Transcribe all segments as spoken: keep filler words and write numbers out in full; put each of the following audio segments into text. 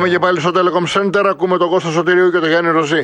Επιστρέφουμε και πάλι στο Telecom Center. Ακούμε τον Κώστα Σωτηρίου και τον Γιάννη Ροζή.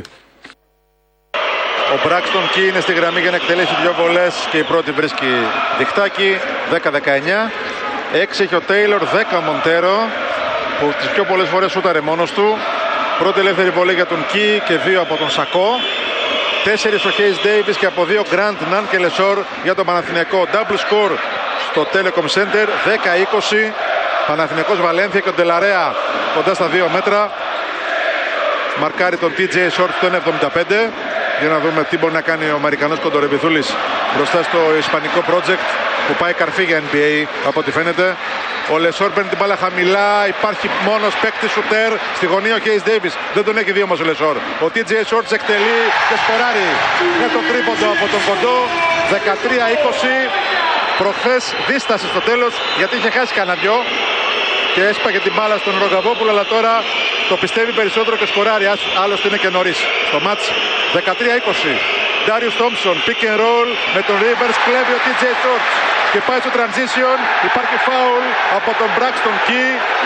Ο Μπράξτον Κι είναι στη γραμμή για να εκτελέσει δύο βολές και η πρώτη βρίσκει διχτάκι. δέκα δεκαεννιά. έξι έχει ο Τέιλορ, δέκα ο Μοντέρο, που τις πιο πολλές φορές σούταρε μόνος του. Πρώτη ελεύθερη βολή για τον Κι και δύο από τον Σακό. τέσσερις ο Χέις Ντέιβις και από δύο Γκραντ, Ναν και Λεσόρ για τον Παναθηναϊκό. Double score στο Telecom Center, δέκα είκοσι. Παναθηναϊκός Βαλένθια και ο Ντελαρέα κοντά στα δύο μέτρα. Μαρκάρει τον τι τζέι Short στο ένα εβδομήντα πέντε. Για να δούμε τι μπορεί να κάνει ο Αμερικανός κοντορεβιθούλης μπροστά στο ισπανικό project που πάει καρφί για εν μπι έι από ό,τι φαίνεται. Ο Λεσόρ παίρνει την μπάλα χαμηλά. Υπάρχει μόνος παίκτη σουτέρ στη γωνία ο Χέις Ντέιβις. Δεν τον έχει δει όμως ο Λεσόρ. Ο τι τζέι Short εκτελεί και σκοράρει με το τρίποντο από τον κοντό. δεκατρία είκοσι. Προχθές δίσταση στο τέλος γιατί είχε χάσει κανένα δυο και έσπαγε την μπάλα στον Ρογκαβόπουλο, αλλά τώρα το πιστεύει περισσότερο και σκοράρει. Άλλωστε είναι και νωρίς στο μάτς. δεκατρία είκοσι. Darius Thompson, pick and roll με τον Rivers, κλέβει ο τι τζέι Short και πάει στο transition. Υπάρχει foul από τον Braxton Κι.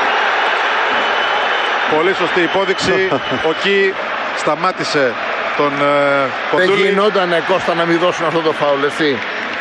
Πολύ σωστή υπόδειξη. Ο Κι σταμάτησε τον ε, Κοντούλη. Δεν γινότανε, Κώστα, να μην δώσουν αυτό το foul, εσύ.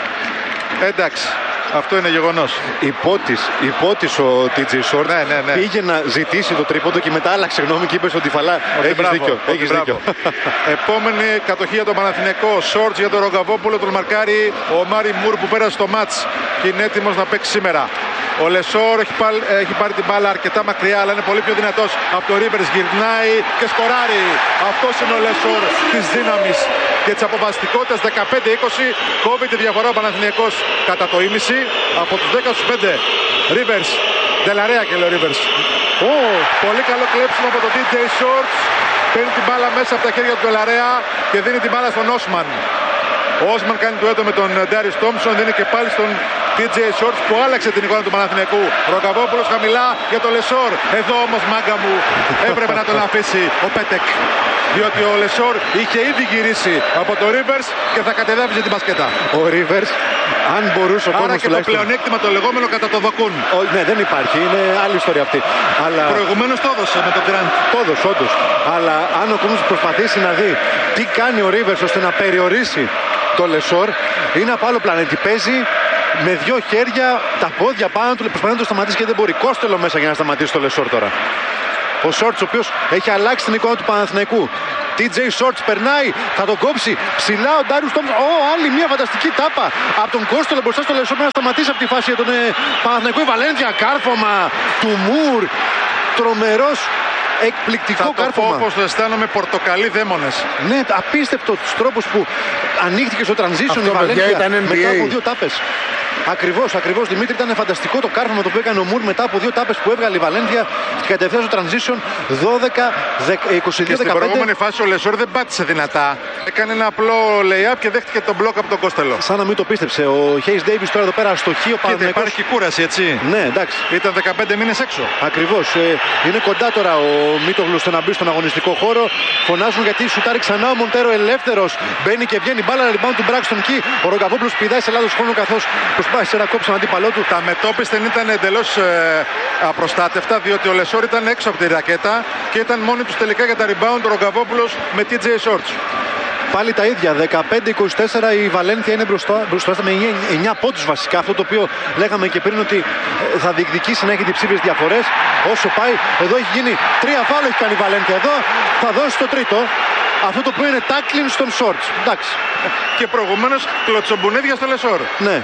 Εντάξει. Αυτό είναι γεγονός. Υπότις, υπότις ο τι τζέι Short ναι, ναι, ναι. πήγε να ζητήσει το τρίποντο και μετά άλλαξε γνώμη και είπε στον Τυφαλά. Έχεις δίκιο. Έχεις δίκιο. Επόμενη κατοχή για τον Παναθηναϊκό. Shorts για τον Ρογκαβόπουλο. Τον μαρκάρει ο Μάρι Μουρ που πέρασε το μάτς και είναι έτοιμος να παίξει σήμερα. Ο Λεσόρ έχει, πάλι, έχει πάρει την μπάλα αρκετά μακριά, αλλά είναι πολύ πιο δυνατός από το Rivers. Γυρνάει και σκοράρει. Αυτός είναι ο Λεσόρ της δύναμης και της αποφασιστικότητας. δεκαπέντε είκοσι. Κόβει τη διαφορά ο Παναθηναϊκός κατά το ίμιση. Από τους δέκα στους πέντε. Rivers. Ντελαρέα και λέει ο Rivers. Oh, πολύ καλό κλέψιμο από το τι τζέι Short. Παίρνει την μπάλα μέσα από τα χέρια του Ντελαρέα και δίνει την μπάλα στον Όσμαν. Ο Όσμαν κάνει το έτο με τον Darius Thompson, δίνει και πάλι στον τι τζέι Short που άλλαξε την εικόνα του Παναθηναϊκού. Ρογκαβόπουλος χαμηλά για τον Λεσόρ. Εδώ όμως, μάγκα μου, έπρεπε να τον αφήσει ο Πέτεκ. Διότι ο Λεσόρ είχε ήδη γυρίσει από το Rivers και θα κατεδάφιζε την μπασκέτα. Ο Rivers, αν μπορούσε ο κόσμος Άρα και τουλάχιστον... το πλεονέκτημα το λεγόμενο κατά το δοκούν. Ο, ναι, δεν υπάρχει. Είναι άλλη ιστορία αυτή. Αλλά... Προηγουμένως το έδωσε με τον Grant. Το έδωσε, όντως. Αλλά αν ο κόσμος προσπαθήσει να δει τι κάνει ο Rivers ώστε να περιορίσει το Λεσόρ, είναι από άλλο πλανήτη. Παίζει με δύο χέρια τα πόδια πάνω του, προσπαθεί να το σταματήσει και δεν μπορεί. Κόστελο μέσα για να σταματήσει το Λεσόρ τώρα. Ο Shorts, ο οποίος έχει αλλάξει την εικόνα του Παναθηναϊκού. τι τζέι Shorts περνάει, θα τον κόψει ψηλά ο Darius Thompson. Ω, άλλη μια φανταστική τάπα από τον Κόστελο μπροστά στο Λεσόρ να σταματήσει από τη φάση για τον ε, Παναθηναϊκό. Η Βαλένθια, κάρφωμα του Μουρ. Τρομερός, εκπληκτικό θα κάρφωμα. Θα το πω πως το αισθάνομαι πορτοκαλί δαίμονες. Ναι, απίστευτο τους τρόπους που ανοίχθηκε στο transition αυτό, η Βαλένθια ήταν μετά από δύο τάπες. Ακριβώς, ακριβώς, Δημήτρη, ήταν φανταστικό το κάρφωμα το οποίο έκανε ο Μουρ μετά από δύο τάπες που έβγαλε η Βαλένθια και κατευθείαν στο transition δώδεκα είκοσι δύο δεκαπέντε. Και στην προηγούμενη φάση ο Λεσόρ δεν πάτησε δυνατά. Έκανε ένα απλό lay-up και δέχτηκε τον μπλοκ από τον Κόστελο. Σαν να μην το πίστεψε. Ο Χέις Ντέιβις τώρα εδώ πέρα αστοχεί ο Παναθηναϊκός. Υπάρχει κούραση, έτσι. Ναι, εντάξει. Ήταν δεκαπέντε μήνες έξω. Ακριβώς. Ε, είναι κοντά τώρα ο Μίτογλου στο να μπει στον αγωνιστικό χώρο. Φωνάζουν γιατί σουτάρει ξανά ο Μοντέρο ελεύθερος. Μπαίνει και βγαίνει μπάλα rebound του Braxton Κι. Ο Ρογκαβόπουλος πηδάει σε λάθος χρόνο καθώς προσπάθησε να κόψει τον αντίπαλό του. Τα μετώπισθεν ήταν εντελώς ε, απροστάτευτα, διότι ο Λεσόρ ήταν έξω από τη ρακέτα και ήταν μόνοι τους τελικά για τα rebound ο Ρογκαβόπουλος με τι τζέι Shorts. Πάλι τα ίδια, δεκαπέντε είκοσι τέσσερα η Βαλένθια είναι μπροστά, μπροστά με εννιά πόντους βασικά. Αυτό το οποίο λέγαμε και πριν ότι θα διεκδικήσει να έχει διψήφιες διαφορές. Όσο πάει, εδώ έχει γίνει τρία φάουλ έχει κάνει η Βαλένθια. Εδώ θα δώσει το τρίτο. Αυτό το οποίο είναι tackling στον Shorts. Εντάξει. Και προηγουμένως κλωτσομπουνίδια στο Λεσόρ. Ναι.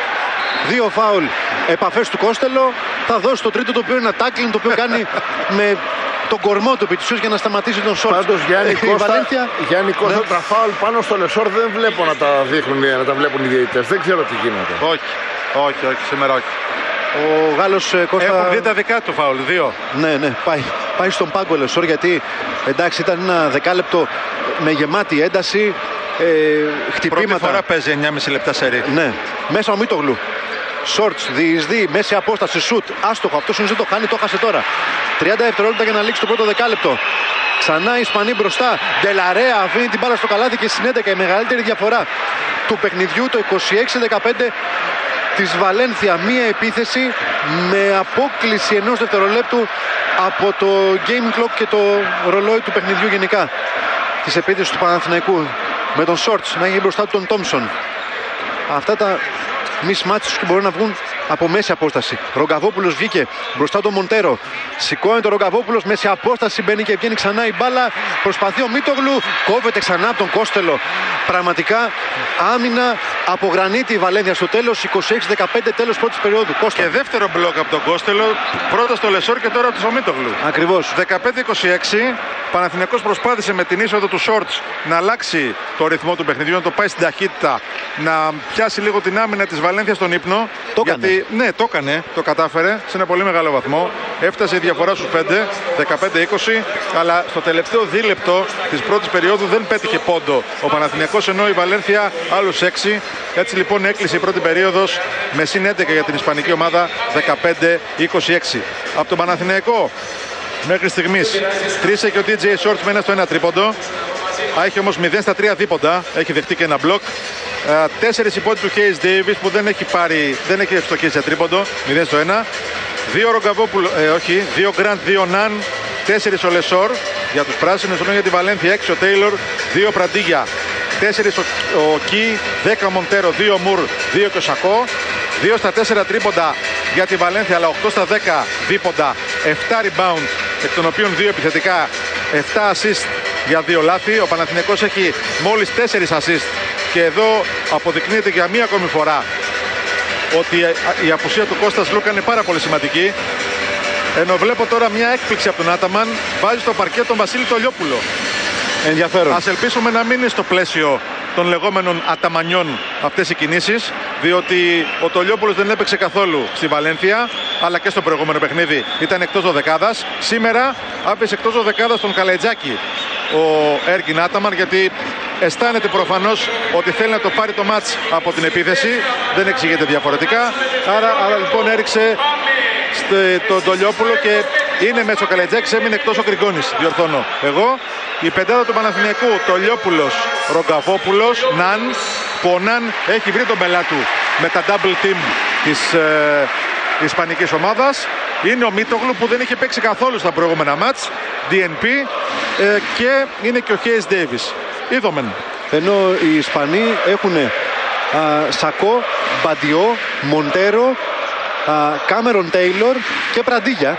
Δύο φάουλ επαφές του Κόστελο. Θα δώσει το τρίτο το οποίο είναι ένα tackling το οποίο κάνει με τον κορμό του επί της ουσίας για να σταματήσει τον Shorts. Πάντως Γιάννη Κώστα, Βαλένθια... Γιάννη Κώστα, ναι. Τα φάουλ πάνω στο Λεσόρ δεν βλέπω να τα δείχνουν, να τα βλέπουν οι διαιτητές. Δεν ξέρω τι γίνεται. Όχι, όχι, όχι, σήμερα όχι. Ο Γάλλος Κώστα... Έχουν δει τα δικά του φάουλ, δύο. Ναι, ναι, πάει, πάει στον πάγκο Λεσόρ γιατί εντάξει ήταν ένα δεκάλεπτο με γεμάτη ένταση. Ε, χτυπήματα. Πρώτη φορά παίζει εννιά και μισό λεπτά σερί. Ναι, μέσα ο Μίτογλου. Shorts, διεισδύει, μέση απόσταση, σουτ, άστοχο. Αυτό είναι το κάνει, το χάσε τώρα. τριάντα δευτερόλεπτα για να λήξει το πρώτο δεκάλεπτο. Ξανά οι Ισπανοί μπροστά. Ντελαρέα αφήνει την μπάλα στο καλάθι και συνέντεκα η μεγαλύτερη διαφορά του παιχνιδιού, το είκοσι έξι δεκαπέντε. της Βαλένθια μία επίθεση με απόκλιση ενός δευτερολέπτου από το game clock και το ρολόι του παιχνιδιού γενικά της επίθεσης του Παναθηναϊκού, με τον Σόρτς να έχει μπροστά του τον Τόμψον. Αυτά τα mismatches που μπορούν να βγουν από μέση απόσταση. Ρογκαβόπουλος βγήκε μπροστά τον Μοντέρο. Σηκώνει τον Ρογκαβόπουλος, μέση απόσταση μπαίνει και βγαίνει ξανά η μπάλα. Προσπαθεί ο Μίτογλου, κόβεται ξανά από τον Κόστελο. Πραγματικά άμυνα από γρανίτη η Βαλένθια στο τέλος. είκοσι έξι δεκαπέντε τέλος πρώτης περίοδου. Κώστα. Και δεύτερο μπλοκ από τον Κόστελο. Πρώτα στο Λεσόρ και τώρα από τον Μίτογλου. Ακριβώς. δεκαπέντε είκοσι έξι. Παναθηναϊκός προσπάθησε με την είσοδο του Σόρτς να αλλάξει το ρυθμό του παιχνιδιού, να το πάει στην ταχύτητα, να πιάσει λίγο την άμυνα της Βαλένθια στον ύπνο. Το γιατί, έκανε. ναι, το έκανε, το κατάφερε σε ένα πολύ μεγάλο βαθμό. Έφτασε η διαφορά στους πέντε, δεκαπέντε είκοσι, αλλά στο τελευταίο δίλεπτο της πρώτης περίοδου δεν πέτυχε πόντο ο Παναθηναϊκός, ενώ η Βαλένθια άλλους έξι. Έτσι λοιπόν έκλεισε η πρώτη περίοδος με συν έντεκα για την ισπανική ομάδα, δεκαπέντε είκοσι έξι. Από τον Παναθηναϊκό μέχρι στιγμής τρίσε και ο ντι τζέι Shorts με ένα στο ένα τρίποντο. Έχει όμως μηδέν στα τρία δίποντα, έχει δεχτεί και ένα μπλοκ. Τέσσερις οι πόντοι του Hayes Davis που δεν έχει πάρει, δεν έχει ευστοχίσει σε τρίποντο, μηδέν στο ένα. Δύο Ρογκαβόπουλο, ε, όχι, δύο Γκραντ, δύο Ναν, τέσσερις ο Λεσόρ για τους πράσινους, ενώ για τη Βαλένθια έξι ο Τέιλορ, δύο Πραντίγια, τέσσερις ο, ο Κι, δέκα Μοντέρο, δύο Μουρ, δύο και ο Σακό. δύο στα τέσσερα τρίποντα για τη Βαλένθια, αλλά οκτώ στα δέκα δίποντα, επτά rebound, εκ των οποίων δύο επιθετικά, επτά assist για δύο λάθη. Ο Παναθηναϊκός έχει μόλις τέσσερις assist και εδώ αποδεικνύεται για μία ακόμη φορά ότι η απουσία του Κώστας Λούκα είναι πάρα πολύ σημαντική. Ενώ βλέπω τώρα μια έκπληξη από τον Άταμαν, βάζει στο παρκέ τον Βασίλη Τολιόπουλο. Ενδιαφέρον. Ας ελπίσουμε να μην είναι στο πλαίσιο των λεγόμενων αταμανιών αυτές οι κινήσεις, διότι ο Τολιόπουλος δεν έπαιξε καθόλου στη Βαλένθια, αλλά και στο προηγούμενο παιχνίδι ήταν εκτός δωδεκάδας. Σήμερα άφησε εκτός δωδεκάδας τον Καλετζάκη ο Έργιν Άταμαν, γιατί αισθάνεται προφανώς ότι θέλει να το πάρει το μάτς από την επίθεση, δεν εξηγείται διαφορετικά. Άρα, άρα λοιπόν έριξε τον Τολιόπουλο και είναι μέσα ο Καλετζάκης, έμεινε εκτός ο Γκριγκόνης, διορθώνω εγώ. Η πεντάδα του Παναθηναϊκού, Τολιόπουλος, Ρογκαβόπουλος, Ναν, που ο Ναν έχει βρει τον πελά του με τα double team της ε, ισπανικής ομάδας. Είναι ο Μίτογλου που δεν είχε παίξει καθόλου στα προηγούμενα μάτς, ντι εν πι, ε, και είναι και ο Hayes Davis. Είδομεν. Ενώ οι Ισπανοί έχουν α, Σακό, Μπαντιό, Μοντέρο, Κάμερον Τέιλορ και Πραντίγια.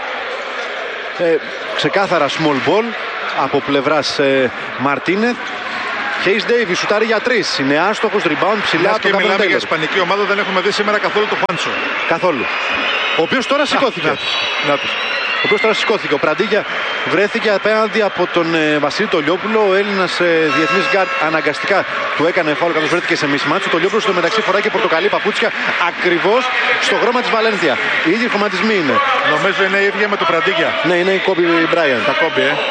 Ε, ξεκάθαρα small ball από πλευράς ε, Μαρτίνεθ. Hayes Davis σουτάρει για τρεις. Είναι άστοχος, rebound ψηλά. Και μιλάμε Taylor. Για ισπανική ομάδα, δεν έχουμε δει σήμερα καθόλου το Χουάντσο. Καθόλου. Ο οποίος τώρα σηκώθηκε. Να, να, να. Ο οποίος τώρα σηκώθηκε. Ο Πραντίγια βρέθηκε απέναντι από τον ε, Βασίλη Τολιόπουλο. Ο Έλληνας ε, διεθνής γκάρτ αναγκαστικά του έκανε φάουλ καθώς βρέθηκε σε mismatch. Ο Τολιόπουλος στο μεταξύ φοράει και πορτοκαλί παπούτσια ακριβώς στο χρώμα της Βαλένθια. Οι ίδιοι χρωματισμοί είναι. Νομίζω είναι η ίδια με το Πραντίγια. Ναι, είναι η Κόμπι Μπράιαντ. Τα Κόμπι, ε.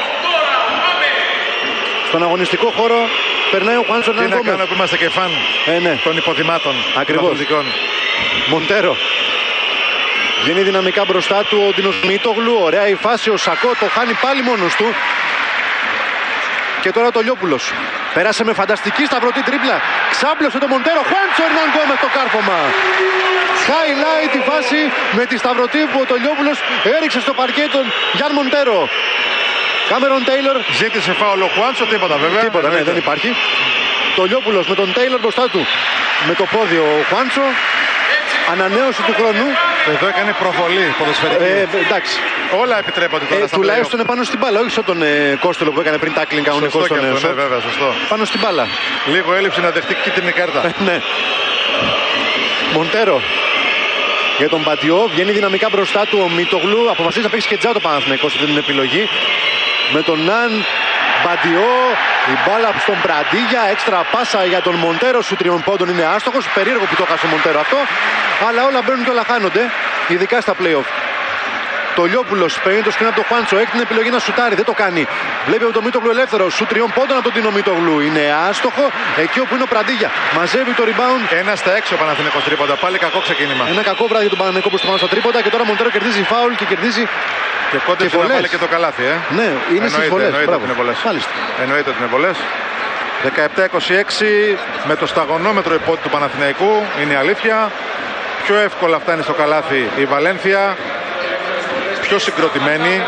Στον αγωνιστικό χώρο περνάει ο Χουάντσο. Τι να κάνω που είμαστε και φαν ε, ναι. των υποδημάτων. Ακριβώς. Μοντέρο. Βγαίνει δυναμικά μπροστά του ο Ντίνος Μίτογλου. Ωραία η φάση, ο Σακό το χάνει πάλι μόνος του. Και τώρα το Λιόπουλος. Πέρασε με φανταστική σταυρωτή τρίπλα. Ξάπλωσε το Μοντέρο. Χουάντσο Ερνάν Γκόμες το κάρφωμα. Highlight η φάση με τη σταυρωτή που ο Τολιόπουλος έριξε στο παρκέ τον Γιάν Μοντέρο. Κάμερον Τέιλορ. Ζήτησε φάουλο Χουάντσο, τίποτα βέβαια. Τίποτα, ναι, δεν υπάρχει. Τολιόπουλος με τον Τέιλορ μπροστά του. Με το πόδι ο Χουάντσο. Ανανέωση του χρόνου. Εδώ έκανε προβολή ποδοσφαιρική. Ε, εντάξει. Όλα επιτρέπονται τώρα. Ε, τουλάχιστον πάνω στην μπάλα. Όχι σαν τον ε, Κώστελο που έκανε πριν τάκλινγκ κανονικό στον Νέο. Ναι, βέβαια, σωστό. Πάνω στην μπάλα. Λίγο έλειψε να δεχτεί κίτρινη κάρτα. Ε, ναι. Μοντέρο. Για τον Μπαντιό. Βγαίνει δυναμικά μπροστά του ο Μίτογλου. Αποφασίζει να παίξει και τζά το Παναθηναϊκός αυτή την επιλογή. Με τον Ναν. Μπαντιό, η μπάλα στον Πραντίγια, έξτρα πάσα για τον Μοντέρο, σου τριών πόντων είναι άστοχος. Περίεργο που το χάσε ο Μοντέρο αυτό, αλλά όλα μπαίνουν και όλα χάνονται, ειδικά στα play-off. Το Λιόπουλος παίρνει το σκριν από τον Χουάντσο, έχει την επιλογή να σουτάρει, δεν το κάνει. Βλέπει από τον Μίτογλου ελεύθερο, σου τριών πόντων από τον Τίνο Μίτογλου. Είναι άστοχο, εκεί όπου είναι ο Πραντίγια. Μαζεύει το rebound. Ένα στα έξι ο Παναθηναϊκός τρίποντα, πάλι κακό ξεκίνημα. Ένα κακό βράδυ για τον Παναθηναϊκό προς το πάνω στα τρίποντα και τώρα Μοντέρο κερδίζει φάουλ και κερδίζει. Και κόντεψε να βάλει και το καλάθι, ε. Ναι, είναι στις βολές. Εννοείται ότι είναι βολές. Εννοείται ότι είναι βολές. δεκαεπτά είκοσι έξι με το σταγονόμετρο υπότι του Παναθηναϊκού, είναι η αλήθεια. Πιο εύκολα φτάνει στο καλάθι η Βαλένθια, πιο συγκροτημένη.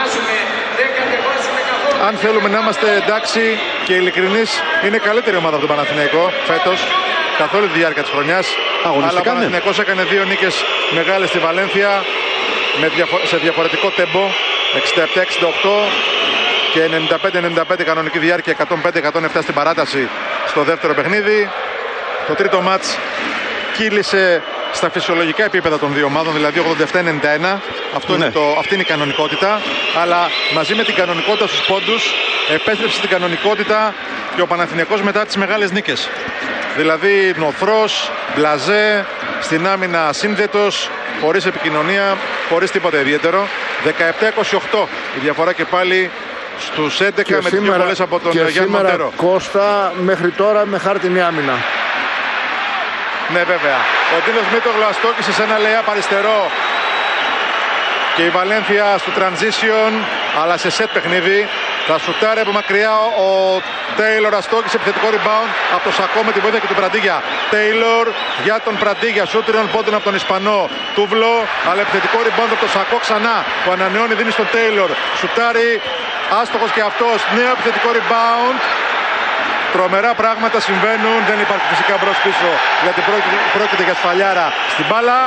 Αν θέλουμε να είμαστε εντάξει και ειλικρινείς, είναι καλύτερη ομάδα από τον Παναθηναϊκό φέτος, καθ' όλη τη διάρκεια της χρονιάς. Αλλά ο Παναθηναϊκός έκανε δύο νίκες μεγάλες στη Βαλένθια με διαφο- σε διαφορετικό τέμπο, εξήντα επτά εξήντα οκτώ και ενενήντα πέντε ενενήντα πέντε κανονική διάρκεια, εκατόν πέντε εκατόν επτά στην παράταση στο δεύτερο παιχνίδι. Το τρίτο μάτς κύλησε στα φυσιολογικά επίπεδα των δύο ομάδων, δηλαδή ογδόντα επτά ενενήντα ένα. Αυτό ναι. είναι το, αυτή είναι η κανονικότητα. Αλλά μαζί με την κανονικότητα στους πόντους επέστρεψε την κανονικότητα και ο Παναθηναϊκός μετά τις μεγάλες νίκες. Δηλαδή νοθρός, μπλαζέ, στην άμυνα σύνδετος, χωρίς επικοινωνία, χωρίς τίποτα ιδιαίτερο. δεκαεπτά είκοσι οκτώ η διαφορά και πάλι στους έντεκα και με τις δύο βολές από τον Γιάννη Μοντέρο. Κώστα μέχρι τώρα με χάρτινη άμυνα. Ναι, βέβαια. Ο Ντίνος Μίτογλου αστόκησε σε ένα lay-up αριστερό και η Βαλένθια στο transition, αλλά σε set παιχνίδι. Θα σουτάρει από μακριά ο Τέιλορ, αστόκησε επιθετικό rebound από το Σακό με τη βοήθεια και του Πραντίγια. Τέιλορ για τον Πραντίγια, σουτ τριών πόντων από τον Ισπανό Τούβλο, αλλά επιθετικό rebound από το Σακό ξανά που ανανεώνει, δίνει στον Τέιλορ. Σουτάρει, άστοχος και αυτός, νέο επιθετικό rebound. Τρομερά πράγματα συμβαίνουν, δεν υπάρχει φυσικά μπρος πίσω γιατί πρόκειται για σφαλιάρα στην μπάλα.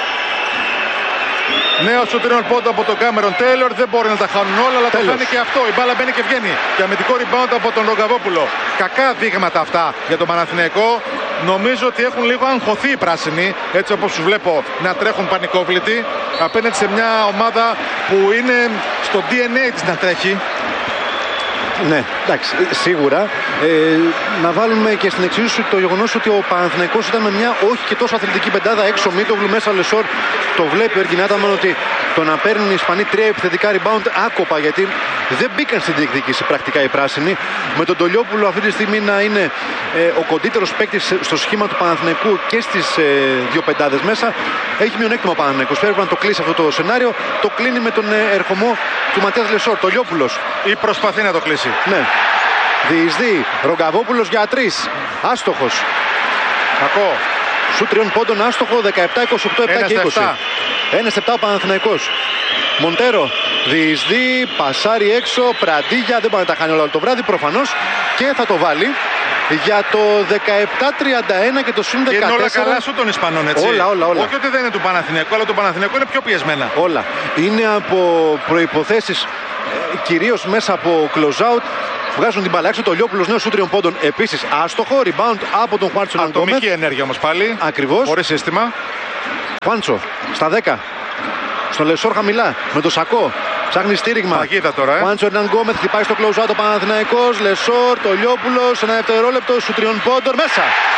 Νέο σου τριών πόντων από τον Κάμερον Τέιλορ, δεν μπορεί να τα χάνουν όλα, αλλά Τέλος. Το κάνει και αυτό. Η μπάλα μπαίνει και βγαίνει. Και αμυντικό rebound από τον Ρογκαβόπουλο. Κακά δείγματα αυτά για τον Παναθηναϊκό. Νομίζω ότι έχουν λίγο αγχωθεί οι πράσινοι, έτσι όπως τους βλέπω να τρέχουν πανικόβλητοι, απέναντι σε μια ομάδα που είναι στο ντι εν έι της να τρέχει. Ναι, εντάξει, σίγουρα. Ε, να βάλουμε και στην εξίσωση το γεγονός ότι ο Παναθηναϊκός ήταν με μια όχι και τόσο αθλητική πεντάδα, έξω Μίτογλου, μέσα Λεσόρ. Το βλέπει ο Εργινάταμαν ότι το να παίρνουν οι Ισπανοί τρία επιθετικά rebound άκοπα, γιατί δεν μπήκαν στην διεκδίκηση πρακτικά οι πράσινοι. Με τον Τολιόπουλο αυτή τη στιγμή να είναι ε, ο κοντύτερος παίκτης στο σχήμα του Παναθηναϊκού και στις ε, δύο πεντάδες μέσα, έχει μειονέκτημα ο Παναθηναϊκός. Πρέπει να το κλείσει αυτό το σενάριο. Το κλείνει με τον ε, ερχομό του Ματίας Λεσόρ. Τολιόπουλος. Ή προσπαθεί να το κλείσει. Ναι. Διεισδύει. Ρογκαβόπουλος για τρεις. Άστοχος. Κακό. Σου τριών πόντων άστοχο. δεκαεπτά είκοσι οκτώ επτά και είκοσι. ένα επτά ο Παναθηναϊκός. Μοντέρο. Διεισδύει. Πασάρει έξω. Πραντίγια. Δεν μπορεί να τα χάνει όλα το βράδυ προφανώς. Και θα το βάλει για το δεκαεπτά τριάντα ένα και το συν δεκατέσσερα. Και είναι όλα καλά σου των Ισπανών, έτσι. Όλα, όλα, όλα. Όχι ότι δεν είναι του Παναθηναϊκού, αλλά το Παναθηναϊκό είναι πιο πιεσμένα. Όλα. Είναι από προϋποθέσεις, κυρίως μέσα από close out. Βγάζουν την μπάλα έξω. Το Λιόπουλος νέο σου τριών πόντων επίσης άστοχο. Rebound από τον Χουάντσο Ναγκόμεθ. Ατομική ενέργεια όμως πάλι. Ακριβώς. Χωρίς σύστημα. Χουάντσο στα δέκα. Στο Λεσόρ χαμηλά. Με το Σακό. Ψάχνει στήριγμα. Παγίδα τώρα. Ε. Χουάντσο Ναγκόμεθ χτυπάει στο close out ο Παναθηναϊκός. Λεσόρ. Το Λιόπουλος. Ένα δευτερόλεπτο σου τριών πόντων μέσα.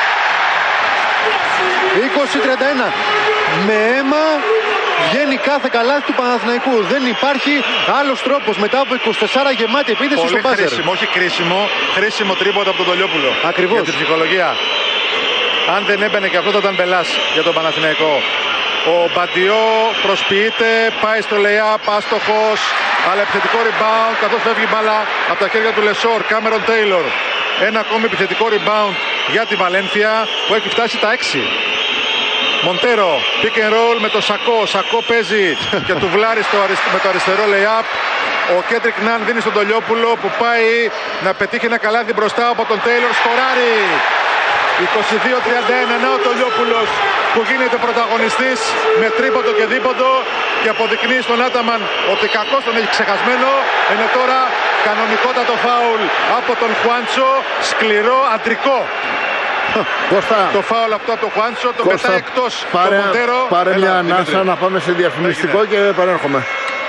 είκοσι τριάντα ένα. Με αίμα. Βγαίνει κάθε καλάθι του Παναθηναϊκού. Δεν υπάρχει άλλος τρόπος μετά από είκοσι τέσσερα γεμάτη επίθεση πολύ στο μπάζερ. Χρήσιμο, όχι κρίσιμο. Χρήσιμο τρίποντα από τον Τολιόπουλο. Ακριβώς. Για την ψυχολογία. Αν δεν έμπαινε και αυτό θα ήταν μπελάς για τον Παναθηναϊκό. Ο Μπαντιό προσποιείται, πάει στο lay-up, άστοχος, αλλά επιθετικό rebound καθώς φεύγει μπάλα από τα χέρια του Λεσόρ. Κάμερον Τέιλορ. Ένα ακόμη επιθετικό rebound για τη Βαλένθια που έχει φτάσει τα έξι. Μοντέρο, pick and roll με το Σακό. Σακό παίζει και του βλάρει στο αριστε... με το αριστερό lay-up. Ο Κέντρικ Ναν δίνει στον Τολιόπουλο που πάει να πετύχει ένα καλάθι μπροστά από τον Τέιλορ. Σκοράρει. είκοσι δύο τριάντα ένα. Να ο Τολιόπουλος που γίνεται πρωταγωνιστής με τρίποντο και δίποντο και αποδεικνύει στον Άταμαν ότι κακώς τον έχει ξεχασμένο. Ενώ τώρα κανονικότατο φάουλ από τον Χουάντσο. Σκληρό, αντρικό. Κώστα, το φάουλ αυτό από τον Χουάντσο, το Κώστα, πετάει εκτός πάρε, το Μοντέρο. Πάρε Έλα, μια ανάσα να πάμε σε διαφημιστικό και παρέρχομαι.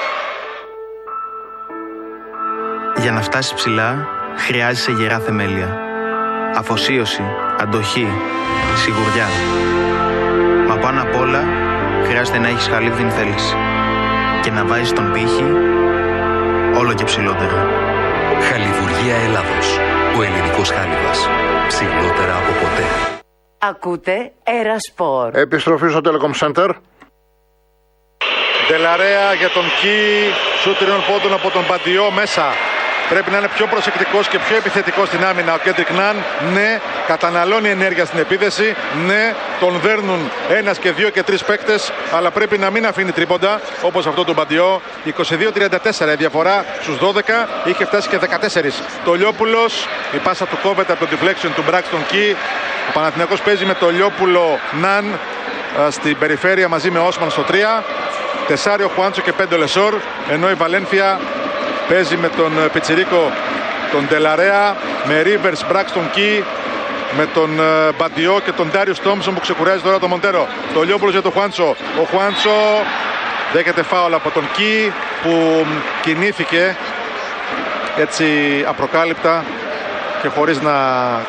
Για να φτάσεις ψηλά, χρειάζεσαι γερά θεμέλια. Αφοσίωση, αντοχή, σιγουριά. Μα πάνω απ' όλα, χρειάζεται να έχεις χαλίβδιν θέληση. Και να βάζεις τον πύχη όλο και ψηλότερα. Χαλιβουργία Ελλάδος. Ο ελληνικός χάλιβας. Ψηλότερα από ποτέ. Ακούτε Ερασπορ. Επιστροφή στο Telecom Center. Ντελαρέα για τον Κι. Σούτριων πόντων από τον Μπαντιό μέσα. πρέπει να είναι πιο προσεκτικός και πιο επιθετικός στην άμυνα ο Κέντρικ Ναν. Ναι, καταναλώνει ενέργεια στην επίθεση. Ναι, τον δέρνουν ένας και δύο και τρεις παίκτες, αλλά πρέπει να μην αφήνει τρίποντα όπως αυτό του Μπαντιό. είκοσι δύο τριάντα τέσσερα η διαφορά στους δώδεκα, είχε φτάσει και δεκατέσσερα. Το Λιόπουλος, η πάσα του κόβεται από το deflection του Braxton Key. Ο Παναθηναϊκός παίζει με το Λιόπουλο Ναν στην περιφέρεια μαζί με Όσμαν στο τρία. Τεσάρι ο Χουάντσο και πέντε ο Λεσόρ, ενώ η Βαλένθια παίζει με τον Πιτσιρίκο τον Ντελαρέα, με Ρίβερς, Μπράξτον Κι, με τον Μπαντιό και τον Ντάριους Τόμψον που ξεκουράζει τώρα τον Μοντέρο. Το Λιόπουλος για τον Χουάντσο. Ο Χουάντσο δέχεται φάουλ από τον Κι που κινήθηκε έτσι απροκάλυπτα και χωρίς να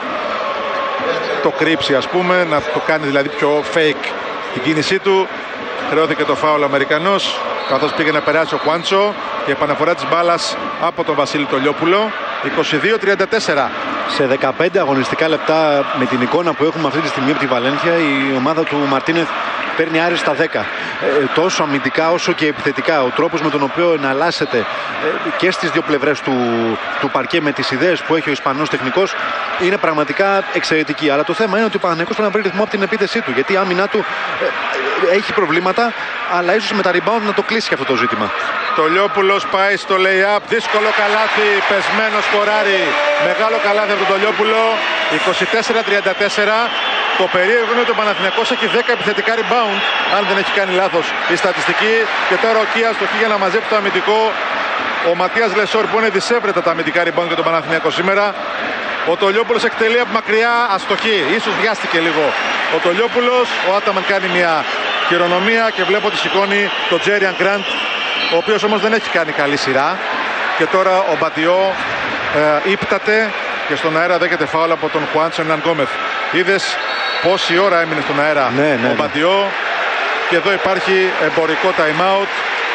το κρύψει, ας πούμε, να το κάνει δηλαδή πιο fake την κίνησή του. Χρεώθηκε το φάουλ ο Αμερικανός καθώς πήγε να περάσει ο Χουάντσο. Η επαναφορά της μπάλας από τον Βασίλη το Λιόπουλο. είκοσι δύο τριάντα τέσσερα. Σε δεκαπέντε αγωνιστικά λεπτά, με την εικόνα που έχουμε αυτή τη στιγμή από τη Βαλένθια, η ομάδα του Μαρτίνεθ παίρνει άριστα δέκα. Ε, τόσο αμυντικά όσο και επιθετικά. Ο τρόπος με τον οποίο εναλλάσσεται ε, και στις δύο πλευρές του, του παρκέ με τις ιδέες που έχει ο Ισπανός τεχνικός είναι πραγματικά εξαιρετική. Αλλά το θέμα είναι ότι ο Παναθηναϊκός πρέπει να βρει ρυθμό από την επίθεσή του. Γιατί η άμυνά του ε, ε, έχει προβλήματα, αλλά ίσως με τα rebound να το κλείσει και αυτό το ζήτημα. Το Λιόπουλος πάει στο lay-up, δύσκολο καλάθι, πεσμένο σκοράρι. Μεγάλο καλάθι από τον Λιόπουλο, είκοσι τέσσερα τριάντα τέσσερα. Το περίεργο είναι ότι ο Παναθηναϊκός έχει δέκα επιθετικά rebound, αν δεν έχει κάνει λάθος η στατιστική. Και τώρα ο Κίας το έχει για να μαζέψει το αμυντικό. Ο Ματίας Λεσόρ που είναι δισεύρετα τα αμυντικά rebound για τον Παναθηναϊκό σήμερα. Ο Τολιόπουλος εκτελεί από μακριά, αστοχή, ίσως βιάστηκε λίγο. Ο Τολιόπουλος, ο Άταμαν κάνει μια χειρονομία και βλέπω ότι σηκώνει τον Τζέριαν Γκραντ, ο οποίος όμως δεν έχει κάνει καλή σειρά. Και τώρα ο Μπαντιό ε, ύπταται και στον αέρα δέχεται φάουλ από τον Χουάντσο Ερνάν Γκόμεθ. Είδες πόση ώρα έμεινε στον αέρα ναι, ναι, ο Μπαντιό. Ναι. Και εδώ υπάρχει εμπορικό time out.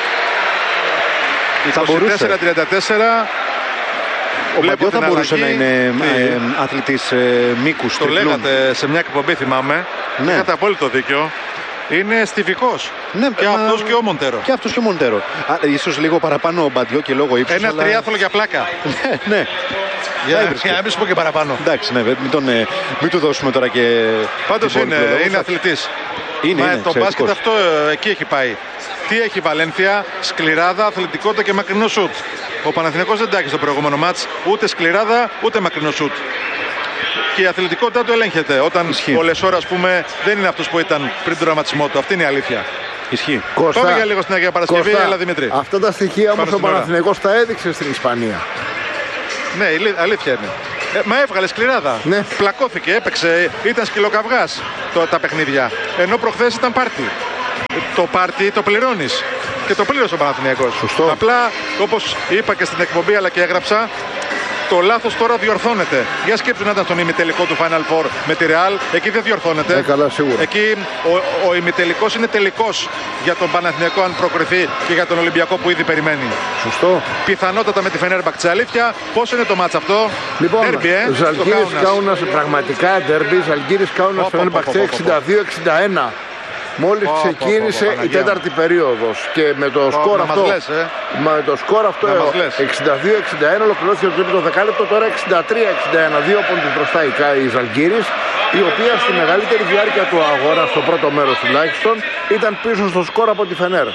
είκοσι τέσσερα τριάντα τέσσερα. Ο Μπαντιό θα μπορούσε αλλαγή. να είναι ε, αθλητής ε, μήκους. Το λέγατε σε μια εκπομπή, θυμάμαι. Ναι. Είχατε απόλυτο δίκιο. Είναι στιβικός. Ναι, και μα... αυτός και ο Μοντέρο. Και αυτός και ο Μοντέρο. Α, ίσως λίγο παραπάνω ο Μπαντιό και λόγω ύψους. Ένα αλλά... τριάθλο για πλάκα. ναι, ναι. Για, για να μην σου πω και παραπάνω. Εντάξει, ναι, μην, τον, μην του δώσουμε τώρα και. Πάντως είναι, είναι αθλητής. Είναι, Μα είναι, το μπάσκετ αυτό εκεί έχει πάει. Τι έχει η Βαλένθια, σκληράδα, αθλητικότητα και μακρινό σουτ. Ο Παναθηναϊκός δεν τάχει στο προηγούμενο μάτς ούτε σκληράδα ούτε μακρινό σουτ. Και η αθλητικότητα του ελέγχεται. Όταν Ισχύει. Ο Λεσόρ, ας πούμε, δεν είναι αυτός που ήταν πριν τον τραυματισμό του. Αυτή είναι η αλήθεια. Ισχύει. Κώστα, πάμε για λίγο στην Αγία Παρασκευή, Κώστα, έλα Δημήτρη. Αυτά τα στοιχεία όμως ο Παναθηναϊκός τα έδειξε στην Ισπανία. Ναι, αλήθεια είναι. Ε, μα έβγαλε σκληράδα. Ναι. Πλακώθηκε, έπαιξε, ήταν σκυλοκαυγάς το, τα παιχνίδια. Ενώ προχθές ήταν πάρτι. Το πάρτι το πληρώνεις. Και το πλήρωσε ο Παναθηναϊκός. Σωστό. Απλά, όπως είπα και στην εκπομπή αλλά και έγραψα, το λάθος τώρα διορθώνεται. Για σκέψου να ήταν στον ημιτελικό του Final Four με τη Real. Εκεί δεν διορθώνεται. Ε, καλά, σίγουρα. Εκεί ο, ο ημιτελικός είναι τελικός για τον Παναθηναϊκό αν προκριθεί και για τον Ολυμπιακό που ήδη περιμένει. Σωστό. Πιθανότατα με τη Φενέρμπαχτσε. Αλήθεια, πώς είναι το μάτς αυτό? Λοιπόν, derby, ε, Ζαλγκίρις Κάουνας, πραγματικά ντέρμπι. Ζαλγκίρις Κάουνας Φενέρμπαχτσε εξήντα δύο εξήντα ένα. Μόλις oh, ξεκίνησε oh, oh, oh, η τέταρτη περίοδος και με το oh, σκορ αυτό, λες, ε. με το σκορ αυτό εξήντα δύο εξήντα ένα ολοκληρώθηκε το τρίτο δεκάλεπτο, τώρα εξήντα τρία εξήντα ένα, δύο πόντους μπροστά η Ζαλγκίρις, η οποία στη μεγαλύτερη διάρκεια του αγώνα, στο πρώτο μέρος τουλάχιστον, ήταν πίσω στο σκορ από τη Φενέρ.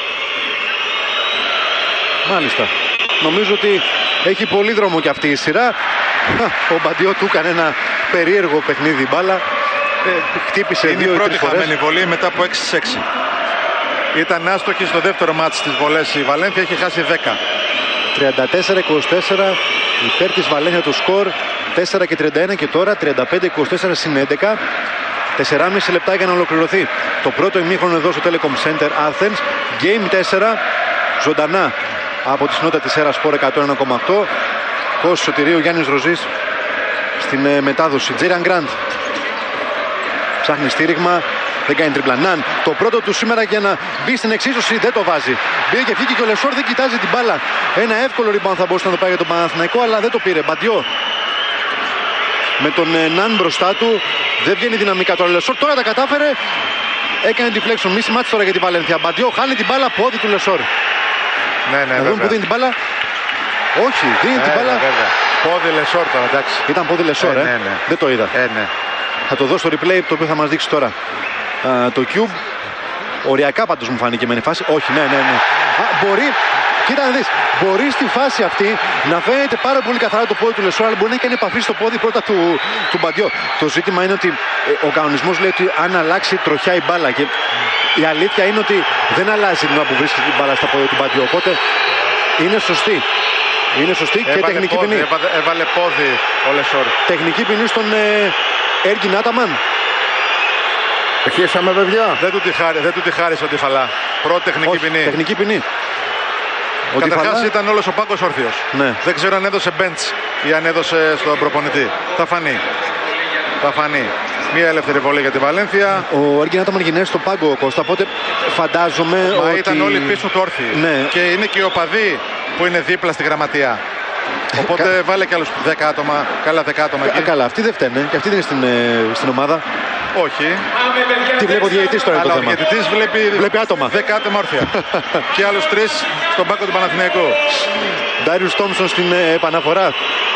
Μάλιστα. Νομίζω ότι έχει πολύ δρόμο και αυτή η σειρά. Ο Μπαντιό του έκανε ένα περίεργο παιχνίδι μπάλα. Ε, χτύπησε είναι δύο η πρώτη χαμένη φορές. Βολή μετά από έξι έξι. Ήταν άστοχη στο δεύτερο μάτς της βολές η Βαλένθια, έχει χάσει δέκα. τριάντα τέσσερα είκοσι τέσσερα υπέρ της Βαλένθια το σκορ, τέσσερα και τριάντα ένα και τώρα τριάντα πέντε είκοσι τέσσερα συν έντεκα. τέσσερα και μισό λεπτά για να ολοκληρωθεί το πρώτο ημίχρονο εδώ στο Telecom Center Athens. Game τέσσερα ζωντανά από τη συνότητα της Έρα Σπορ εκατόν ένα κόμμα οκτώ. Κώστας Σωτηρίου, Γιάννης Ροζής στην ε, μετάδοση. Τζέριαν Γκραντ ψάχνει στήριγμα, δεν κάνει τριπλανάν. Το πρώτο του σήμερα για να μπει στην εξίσωση δεν το βάζει. Μπήκε και βγήκε και ο Λεσόρ δεν κοιτάζει την μπάλα. Ένα εύκολο rebound θα μπορούσε να το πάει για τον Παναθηναϊκό, αλλά δεν το πήρε. Μπαντιό με τον Ναν μπροστά του. Δεν βγαίνει δυναμικά τώρα ο Λεσόρ. Τώρα τα κατάφερε. Έκανε deflection. Μη σημάτισε τώρα για την Βαλένθια. Μπαντιό χάνει την μπάλα, πόδι του Λεσόρ. Ναι, ναι, να δούμε που δίνει την μπάλα. Όχι, δίνει την μπάλα. Πόδι Λεσόρ τώρα, εντάξει. Ήταν πόδι Λεσόρ, ε, ε. ναι, ναι. Δεν το είδα. Ε, ναι. Θα το δω στο replay το οποίο θα μας δείξει τώρα α, το Cube. Οριακά πάντως μου φάνηκε με φάση. Όχι, ναι, ναι, ναι. Α, μπορεί, κοίτα να δεις, μπορεί στη φάση αυτή να φαίνεται πάρα πολύ καθαρά το πόδι του Λεσόρ, αλλά μπορεί να κάνει επαφή στο πόδι πρώτα του, του Μπαντιό. Το ζήτημα είναι ότι ε, ο κανονισμός λέει ότι αν αλλάξει τροχιά η μπάλα. Και η αλήθεια είναι ότι δεν αλλάζει την ώρα που βρίσκει την μπάλα στα πόδια του Μπαντιό. Οπότε είναι σωστή. Είναι σωστή και έβαλε τεχνική πόδι, ποινή. Έβαλε, έβαλε πόδι ο Λεσόρ. Τεχνική ποινή στον ε, Έργιν Άταμαν. Αρχίσαμε, παιδιά. Δεν του τη, χάρη, δεν του τη χάρισε ο Ντιφαλά. Πρώτη τεχνική Όχι, ποινή. τεχνική ποινή. Καταρχάς Ντιφαλά... ήταν όλος ο πάγκος όρθιος. Ναι. Δεν ξέρω αν έδωσε bench ή αν έδωσε στον προπονητή. Θα φανεί. Θα φανεί. Μία ελεύθερη βολή για τη Βαλένθια. Ο Έργιν Άταμαν γυρνάει στο πάγκο, Κώστα, οπότε φαντάζομαι Μα ότι... ήταν όλοι πίσω του όρθιοι. Ναι. Και είναι και οι οπαδοί που είναι δίπλα στη γραμματεία. Οπότε βάλε και άλλους δέκα άτομα, καλά δέκα άτομα εκεί. Α, καλά, αυτοί δεν φταίνε και αυτοί δεν είναι στην, ε, στην ομάδα. Όχι. Τι βλέπει ο διαιτητής τώρα είναι Αλλά το ο θέμα. διαιτητής βλέπει, Βλέπει άτομα. δέκα άτομα όρθια. Και άλλους τρεις στον πάγκο του Παναθηναϊκού. Ντάριους Τόμψον στην ε, επαναφορά.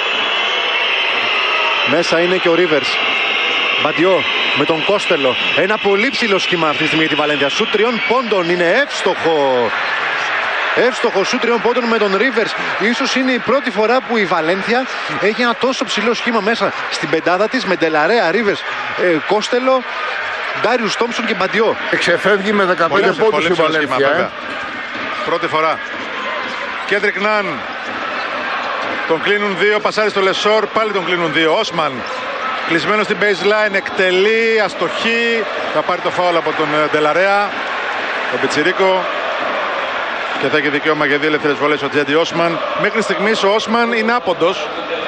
Μέσα είναι και ο Ρίβερς. Μπαντιό με τον Κόστελο. Ένα πολύ ψηλό σχήμα αυτή τη στιγμή για τη Βαλένθια. Σουτ τριών πόντων, είναι εύστοχο. Εύστοχο σουτ τριών πόντων με τον Ρίβερς. Ίσως είναι η πρώτη φορά που η Βαλένθια έχει ένα τόσο ψηλό σχήμα μέσα στην πεντάδα της με Ντελαρέα, Ρίβερς, ε, Κόστελο, Ντάριους Τόμψον και Μπαντιό. Εξεφεύγει με δεκαπέντε Πολύ, πόντους πολύ η ψηλό Βαλένθια. σχήμα, Ε. βέβαια. Πρώτη φορά. Κέντρικ Ναν. Τον κλείνουν δύο, πασάρι στο Λεσόρ, πάλι τον κλείνουν δύο. Όσμαν. Κλεισμένο στην baseline, εκτελεί, αστοχή. Θα πάρει το φάουλ από τον Ντελαρέα, τον Πιτσιρίκο. Και θα έχει δικαίωμα για δύο ελεύθερες βολές ο Τζέντι Όσμαν. Μέχρι στιγμής ο Όσμαν είναι άποντος.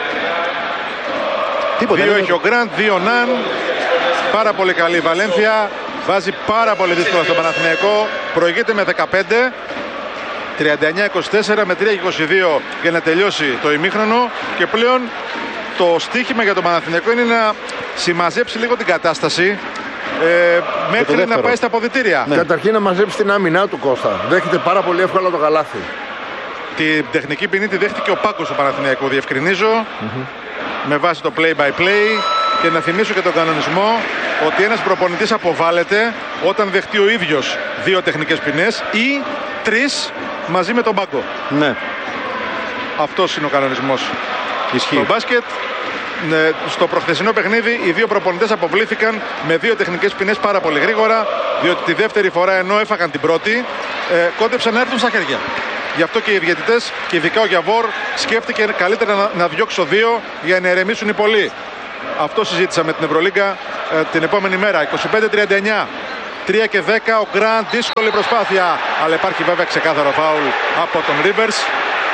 Τίποτα, Δύο είναι... έχει ο Γκραντ, δύο Ναν. Πάρα πολύ καλή η Βαλένθια. Βάζει πάρα πολύ δύσκολα στον Παναθηναϊκό. Προηγείται με δεκαπέντε. τριάντα εννιά είκοσι τέσσερα με τρία είκοσι δύο για να τελειώσει το ημίχρονο. Και πλέον το στίχημα για τον Παναθηναϊκό είναι να συμμαζέψει λίγο την κατάσταση. Ε, μέχρι να πάει στα αποδυτήρια. Ναι. Καταρχήν να μαζέψει την άμυνά του, Κώστα. Δέχεται πάρα πολύ εύκολα το καλάθι. Την τεχνική ποινή τη δέχτηκε ο Πάκος του Παναθηναϊκού. Διευκρινίζω mm-hmm. με βάση το play by play. Και να θυμίσω και τον κανονισμό ότι ένας προπονητής αποβάλλεται όταν δεχτεί ο ίδιος δύο τεχνικές ποινές ή τρεις μαζί με τον πάγκο. Ναι. Αυτός είναι ο κανονισμός. Ισχύει. Στο μπάσκετ, ναι, στο προχθεσινό παιχνίδι οι δύο προπονητές αποβλήθηκαν με δύο τεχνικές ποινές πάρα πολύ γρήγορα, διότι τη δεύτερη φορά ενώ έφαγαν την πρώτη ε, κόντεψαν να έρθουν στα χέρια. Γι' αυτό και οι διαιτητές και ειδικά ο Γιαβόρ σκέφτηκε καλύτερα να, να διώξω δύο για να ηρεμήσουν οι πολλοί. Αυτό συζήτησα με την Ευρωλίγκα ε, την επόμενη μέρα. είκοσι πέντε τριάντα εννιά. τρία και δέκα. Ο Γκραντ, δύσκολη προσπάθεια. Αλλά υπάρχει βέβαια ξεκάθαρο φάουλ από τον Ρίβερς.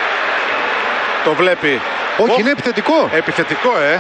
Το βλέπει. Όχι, Ο... είναι επιθετικό. Επιθετικό, ε.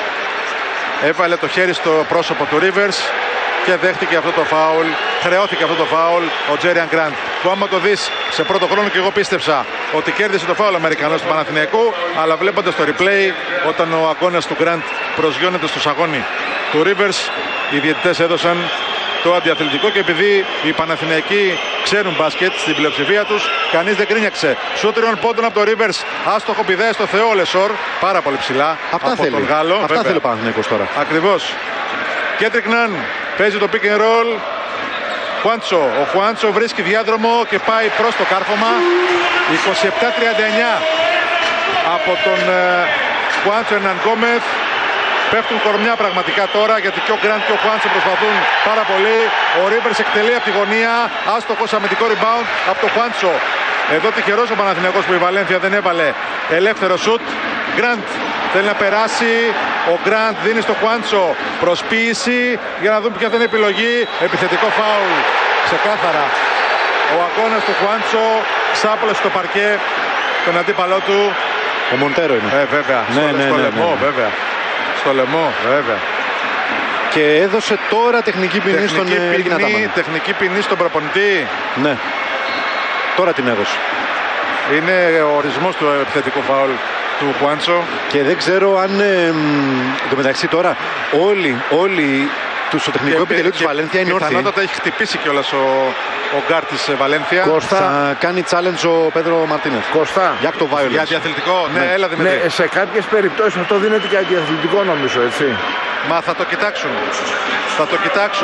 Έβαλε το χέρι στο πρόσωπο του Ρίβερς και δέχτηκε αυτό το φάουλ. Χρεώθηκε αυτό το φάουλ ο Τζέριαν Γκραντ. Που άμα το δεις σε πρώτο χρόνο, και εγώ πίστεψα ότι κέρδισε το φάουλ ο Αμερικανός του Παναθηναϊκού. Αλλά βλέποντας το replay, όταν ο αγώνας του Γκραντ προσγειώνεται στο σαγόνι του Ρίβερς, οι διαιτητές έδωσαν το αντιαθλητικό. Και επειδή οι Παναθηναϊκοί ξέρουν μπάσκετ στην πλειοψηφία τους, κανείς δεν κρίνιαξε. Σούτριων πόντων από το Ρίβερς. Άστοχο πηδάει στο Θεό Λεσόρ. Πάρα πολύ ψηλά. Αυτά από θέλει. τον Γάλλο. Αυτά βέβαια. θέλει ο Παναθηναϊκός τώρα. Ακριβώς. Κέντρικ Ναν παίζει το pick and roll. Χουάντσο. Ο Χουάντσο βρίσκει διάδρομο και πάει προς το κάρφωμα. είκοσι επτά τριάντα εννιά από τον ε, Χουάντσο Ερναν Γκόμεθ. Πέφτουν κορμιά πραγματικά τώρα, γιατί και ο Γκραντ και ο Χουάντσο προσπαθούν πάρα πολύ. Ο Ρίβερς εκτελεί από τη γωνία. Άστοχος αμυντικό rebound από τον Χουάντσο. Εδώ τυχερός ο Παναθηναϊκός που η Βαλένθια δεν έβαλε ελεύθερο σουτ. Γκραντ θέλει να περάσει. Ο Γκραντ δίνει στο Χουάντσο προσποίηση για να δούμε ποια θα είναι η επιλογή. Επιθετικό φάουλ. Ξεκάθαρα. Ο αγώνας του Χουάντσο ξάπλωσε στο παρκέ τον αντίπαλό του. Ο Μοντέρο είναι. Ε, βέβαια. Ναι, στο ναι, στο ναι, λαιμό, ναι, ναι. βέβαια. Στο λαιμό, βέβαια. Και έδωσε τώρα τεχνική ποινή στον Έργιν Άταμαν. Τεχνική ποινή στον προπονητή. Ναι. Τώρα την έδωσε. Είναι ο ορισμός του επιθετικού φάουλ του Χουάντσο. Και δεν ξέρω αν ε, το μεταξύ τώρα όλοι, όλοι στο τεχνικό επιτελείο της Βαλένθια είναι όρθιοι. Πιθανότατα έχει χτυπήσει κιόλας ο, ο γκάρ της Βαλένθια. Κώστα. Θα κάνει challenge ο Πέδρο Μαρτίνεθ. Κώστα. Για το violence. Για αντιαθλητικό. Ναι, ναι, έλα Δημήτρη. Ναι, σε κάποιες περιπτώσεις αυτό δίνεται και αντιαθλητικό νομίζω, έτσι. Μα θα το κοιτάξουν. Θα το κοιτάξουν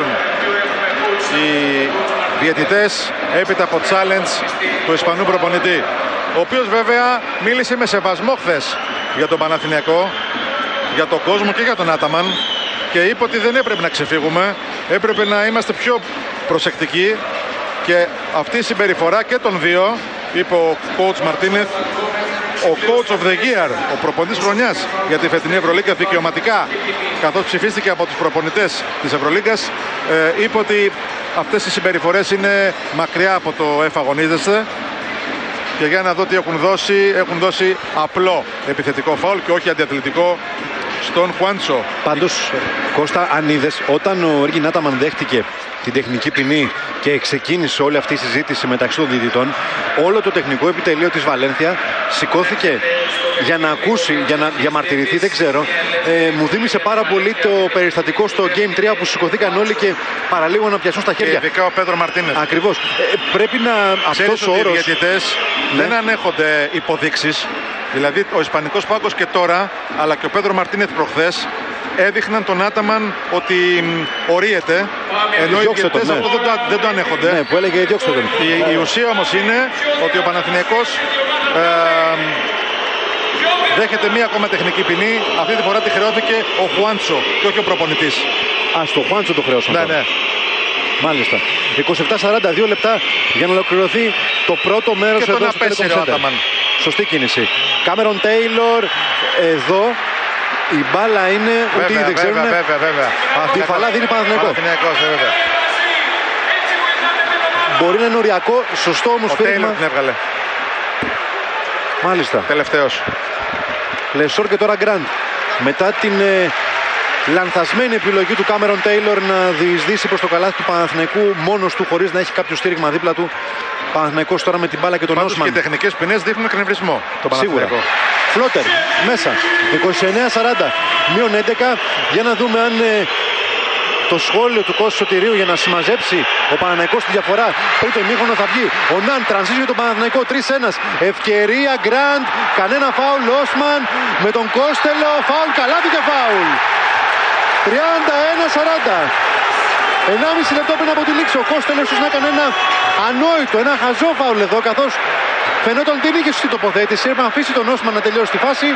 οι διαιτητές έπειτα από challenge του Ισπανού προπονητή, ο οποίος βέβαια μίλησε με σεβασμό χθες για τον Παναθηναϊκό, για τον κόσμο και για τον Άταμαν, και είπε ότι δεν έπρεπε να ξεφύγουμε, έπρεπε να είμαστε πιο προσεκτικοί, και αυτή η συμπεριφορά και των δύο, είπε ο coach Μαρτίνεθ, ο coach of the year, ο προπονητής χρονιάς για τη φετινή Ευρωλίγκα δικαιωματικά, καθώς ψηφίστηκε από τους προπονητές της Ευρωλίγκας, ε, είπε ότι αυτές οι συμπεριφορές είναι μακριά από το εφαγωνίζεστε, και για να δω τι έχουν δώσει, έχουν δώσει απλό επιθετικό φάουλ και όχι αντιαθλητικό στον Χουάντσο. Πάντως, Κώστα, αν είδες, όταν ο Έργιν Άταμαν δέχτηκε την τεχνική ποινή και ξεκίνησε όλη αυτή η συζήτηση μεταξύ των διαιτητών, όλο το τεχνικό επιτελείο της Βαλένθια σηκώθηκε για να ακούσει, για να διαμαρτυρηθεί, δεν ξέρω. Ε, μου θύμισε πάρα πολύ το περιστατικό στο Game τρία που σηκωθήκαν όλοι και παραλίγο να πιάσουν στα χέρια. Και ειδικά ο Πέδρο Μαρτίνεθ. Ακριβώς. Ε, πρέπει να... Αυτός ο όρος... Οι διαιτητές ναι. δεν ανέχονται υποδείξεις. Δηλαδή ο Ισπανικός πάγκος και τώρα, αλλά και ο Πέδρο Μαρτίνεθ προχθές, έδειχναν τον Άταμαν ότι ορίεται, ενώ οι διαιτητές ναι. αυτό δεν το, δεν το ανέχονται. Ναι, που έλεγε διώξτε τον. Η, η ουσία όμως είναι ότι ο Παναθηναϊκός ε, δέχεται μία ακόμα τεχνική ποινή. Αυτή τη φορά τη χρεώθηκε ο Χουάντσο και όχι ο προπονητής. Α, στο Χουάντσο το χρεώσαν. Ναι, ναι. Μάλιστα. είκοσι επτά σαράντα δύο λεπτά για να ολοκληρωθεί το πρώτο μέρος και εδώ στο Telecom Center. Σωστή κίνηση. Κάμερον Τέιλορ εδώ. Η μπάλα είναι βέβαια, ότι δεν ξέρουν. Βέβαια, βέβαια, βέβαια. Τη φαλά δίνει Παναθηναϊκό. βέβαια. Μπορεί να είναι οριακό, σωστό όμως ο Τέιλορ την έβγαλε. Μάλιστα. Τελευταίος. Λεσόρ και τώρα Γκραντ. Μετά την ε, λανθασμένη επιλογή του Κάμερον Τέιλορ να διεισδύσει προς το καλάθι του Παναθηναϊκού μόνος του, χωρίς να έχει κάποιο στήριγμα δίπλα του. Παναθηναϊκός τώρα με την μπάλα και τον Πάντως Όσμαν. Και οι τεχνικές ποινές δείχνουν εκνευρισμό. Το σίγουρα. Φλότερ μέσα. είκοσι εννέα σαράντα. Μείον έντεκα. Για να δούμε αν ε, το σχόλιο του Κώστη Σωτηρίου για να συμμαζέψει ο Παναθηναϊκός τη διαφορά πριν το ημίχρονο θα βγει. Ο Ναν τρανζίζει για τον Παναθηναϊκό. τρία ένα. Ευκαιρία Γκραντ. Κανένα φάουλ. Όσμαν με τον Κώστελο. Φάουλ. Καλάθι και φάουλ. τριάντα ένα σαράντα. ενάμιση λεπτό πριν από τη λήξη. Ο Κώστελος ίσως να έκανε ένα ανόητο, ένα χαζό φάουλ εδώ, καθώς φαινόταν ότι δεν είχε στη τοποθέτηση. Έπρεπε να αφήσει τον Όσμαν να τελειώσει τη φάση.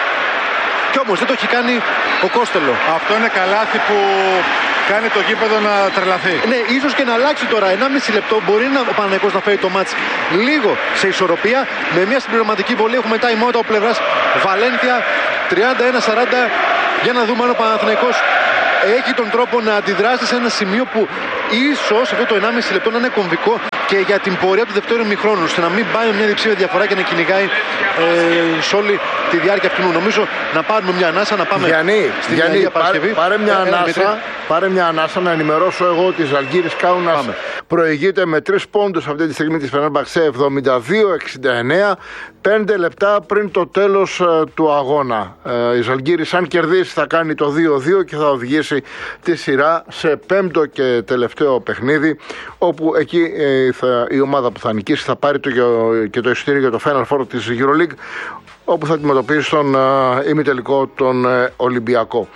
Κι όμως δεν το έχει κάνει ο Κώστελο. Αυτό είναι καλάθι που κάνει το γήπεδο να τρελαθεί. Ναι, ίσως και να αλλάξει τώρα. ενάμιση λεπτό μπορεί να, ο Παναθηναϊκός να φέρει το μάτς λίγο σε ισορροπία. Με μια συμπληρωματική βολή έχουμε time out από πλευράς Βαλένθια. τριάντα ένα σαράντα. Για να δούμε αν ο Παναθηναϊκός έχει τον τρόπο να αντιδράσει σε ένα σημείο που ίσως αυτό το ενάμιση λεπτό να είναι κομβικό και για την πορεία του δεύτερου ημιχρόνου, ώστε να μην πάει μια διψήφια διαφορά και να κυνηγάει ε, σε όλη τη διάρκεια αυτού. Νομίζω να πάρουμε μια ανάσα, να πάμε Γιάννη, στην Γιάννη, πάρε, πάρε, μια ε, ανάσα, πάρε μια ανάσα να ενημερώσω εγώ ότι η Ζαλγκίρις Κάουνας προηγείται με τρεις πόντους αυτή τη στιγμή της Φενέρμπαξε εβδομήντα δύο εξήντα εννέα, πέντε λεπτά πριν το τέλος ε, του αγώνα. Ε, η Ζαλγκίρις αν κερδίσει θα κάνει το δύο δύο και θα οδηγήσει τη σειρά σε πέμπτο και τελευταίο παιχνίδι, όπου εκεί ε, θα, η ομάδα που θα νικήσει θα πάρει το, και το εισιτήριο για το Final Four της EuroLeague, όπου θα αντιμετωπίσει τον ε, ημιτελικό τον ε, Ολυμπιακό.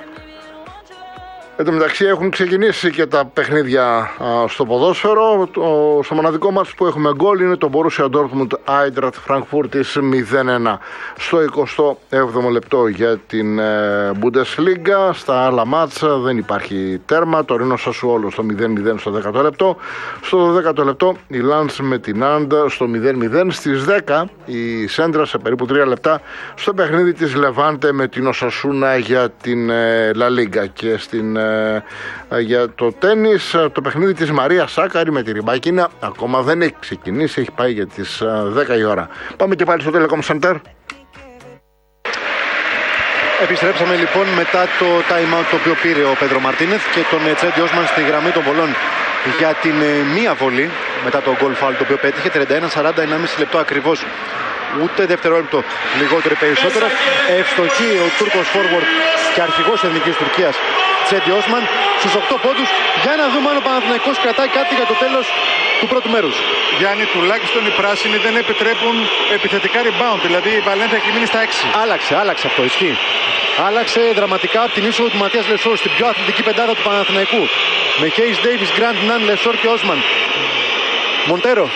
Εν τω μεταξύ έχουν ξεκινήσει και τα παιχνίδια α, στο ποδόσφαιρο. Το, στο μοναδικό μάτς που έχουμε γκολ είναι το Borussia Dortmund Eintracht Frankfurt μηδέν ένα στο εικοστό έβδομο λεπτό για την ε, Bundesliga. Στα άλλα μάτς δεν υπάρχει τέρμα. Το Ρήνο Σασουόλο στο μηδέν μηδέν στο δέκατο λεπτό. Στο δώδεκατο λεπτό η Lens με την Άντα στο μηδέν μηδέν. Στις δέκα η Σέντρα σε περίπου τρία λεπτά στο παιχνίδι της Λεβάντε με την Οσασούνα για την ε, La Liga. Και στην για το τένις, το παιχνίδι της Μαρία Σάκαρη με τη Ριμπάκινα ακόμα δεν έχει ξεκινήσει, έχει πάει για τις δέκα η ώρα. Πάμε και πάλι στο Telecom Center. Επιστρέψαμε λοιπόν μετά το time out το οποίο πήρε ο Πέδρο Μαρτίνεθ και τον Τσέντι Όσμαν στη γραμμή των βολών για την μία βολή μετά το goal foul το οποίο πέτυχε. Τριάντα ένα σαράντα, ενάμιση λεπτό ακριβώς ούτε δευτερόλεπτο λιγότερο ή περισσότερο. Ευστοχεί ο Τούρκος forward και αρχηγός εθνικής Τουρκίας Τσέντι Όσμαν στους οκτώ πόντους. Για να δούμε αν ο Παναθηναϊκός κρατάει κάτι για το τέλος του πρώτου μέρους. Γιάννη, τουλάχιστον οι πράσινοι δεν επιτρέπουν επιθετικά rebound. Δηλαδή η Βαλένθια έχει μείνει στα έξι. Άλλαξε, άλλαξε αυτό, ισχύει. Άλλαξε δραματικά από την είσοδο του Ματίας Λεσόρ στην πιο αθλητική πεντάδα του Παναθηναϊκού. Με Hayes Davis, Grant, Nunn, Λεσόρ και Όσμαν. Μοντέρο.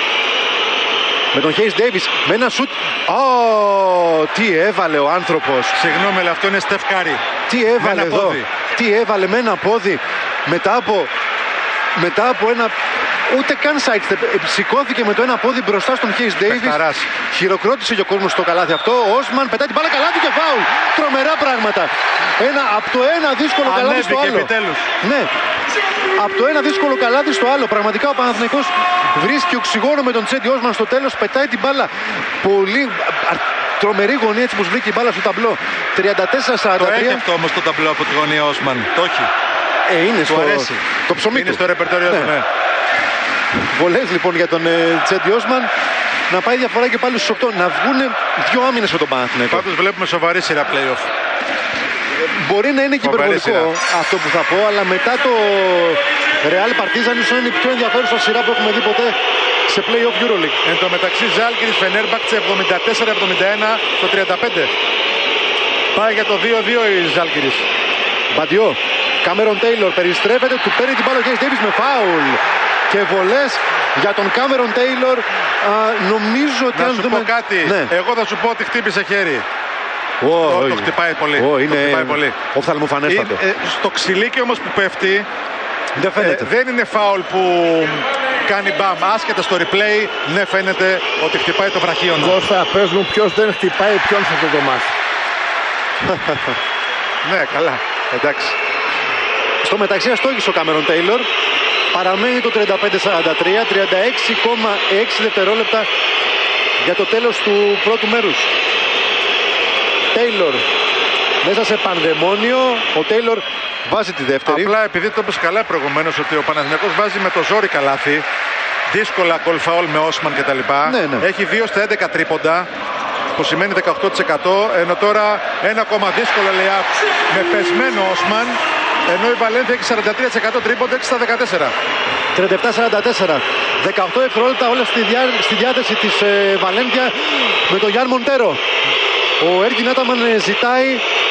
Με τον Hayes Davis, με ένα σουτ. Ω, τι έβαλε ο άνθρωπος. Συγγνώμη, αλλά αυτό είναι Στεφ Κάρι. Τι έβαλε εδώ. Πόδι. Τι έβαλε με ένα πόδι. Μετά από, μετά από ένα... Ούτε καν sidestep. Σηκώθηκε με το ένα πόδι μπροστά στον Hayes Davis. Χειροκρότησε και ο κόσμος στο καλάθι αυτό. Ο Όσμαν πετάει την μπάλα, καλάθι και φάουλ. Τρομερά πράγματα. Ένα, από το ένα δύσκολο καλάθι στο άλλο. Επιτέλους. Ναι. Από το ένα δύσκολο καλάθι στο άλλο. Πραγματικά ο Παναθηναϊκός βρίσκει οξυγόνο με τον Τσέντι Όσμαν στο τέλος. Πετάει την μπάλα. Πολύ τρομερή γωνία έτσι πως βρήκε η μπάλα στο ταμπλό. τριάντα τέσσερα σαράντα τρία. Το έχει αυτό όμως το ταμπλό από τη γωνία Όσμαν. Το έχει. Ε, είναι στο, το ψωμί είναι του. στο ρεπερτόριο του. Ναι. Βολές λοιπόν για τον ε, Τσέντι Όσμαν. Να πάει διαφορά και πάλι στους οκτώ. Να βγουν δύο άμυνες με τον Παναθηναϊκό. Πάντως βλέπουμε σοβαρή σειρά play-off. Μπορεί να είναι και υπερβολικό αυτό που θα πω, αλλά μετά το Real Partizan ίσως είναι η πιο ενδιαφέρουσα σειρά που έχουμε δει ποτέ σε play-off EuroLeague. Εν τω μεταξύ Ζάλγκιρις Φενέρμπαχτσε εβδομήντα τέσσερα εβδομήντα ένα στο τριάντα πέντε. Πάει για το δύο δύο η Ζάλγκιρις. Μπαντιό, Κάμερον Τέιλορ περιστρέφεται, του παίρνει την μπάλα ο Hayes Davis με φάουλ. Και βολές για τον Κάμερον Τέιλορ. Νομίζω ότι να αν σου δούμε... πω κάτι, ναι. Εγώ θα σου πω ότι χτύπησε χέρι. Oh, το, oh, το χτυπάει πολύ. Oh, είναι το χτυπάει πολύ. οφθαλμοφανέστατο. Ε, στο ξυλίκι όμως που πέφτει δεν, φαίνεται. Ε, δεν είναι φάουλ που κάνει μπαμ. Άσχετα στο replay, ναι, φαίνεται ότι χτυπάει το βραχίωνα. Κώστα, πες μου ποιος δεν χτυπάει ποιον σε αυτό το μάτι. Ναι, καλά. Εντάξει. Στο μεταξύ αστόγησε ο Κάμερον Τέιλορ. Παραμένει το τριάντα πέντε σαράντα τρία, τριάντα έξι κόμμα έξι δευτερόλεπτα για το τέλος του πρώτου μέρους. Τέιλορ μέσα σε πανδαιμόνιο. Ο Τέιλορ βάζει τη δεύτερη. Απλά επειδή το είπες καλά προηγουμένως ότι ο Παναθηναϊκός βάζει με το ζόρι καλάθι, δύσκολα γκολ φάουλ με Όσμαν κτλ. Ναι, ναι. Έχει δύο στα έντεκα τρίποντα, που σημαίνει δεκαοκτώ τοις εκατό, ενώ τώρα ένα ακόμα δύσκολο layup με πεσμένο Όσμαν, ενώ η Βαλένθια έχει σαράντα τρία τοις εκατό τρίποντα, έξι στα δεκατέσσερα. τριάντα επτά σαράντα τέσσερα. δεκαοκτώ δευτερόλεπτα όλα στη, διά, στη διάθεση της ε, Βαλένθια με τον Γιάν Μοντέρο. Ο Έργιν Άταμαν ε, ζητάει